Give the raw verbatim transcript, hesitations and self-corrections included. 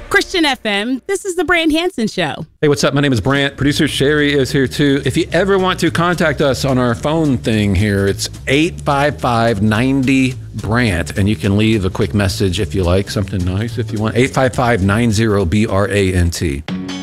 Christian F M, this is the Brant Hansen Show. Hey, what's up? My name is Brant. Producer Sherry is here too. If you ever want to contact us on our phone thing here, it's eight five five, nine zero, Brant, and you can leave a quick message if you like, something nice if you want. eight five five, nine zero, B R A N T.